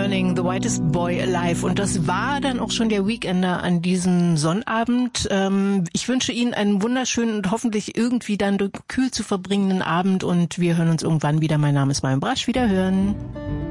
Burning, The Whitest Boy Alive. Und das war dann auch schon der Weekender an diesem Sonnabend. Ich wünsche Ihnen einen wunderschönen und hoffentlich irgendwie dann kühl zu verbringenden Abend. Und wir hören uns irgendwann wieder. Mein Name ist Marion Brasch. Wiederhören.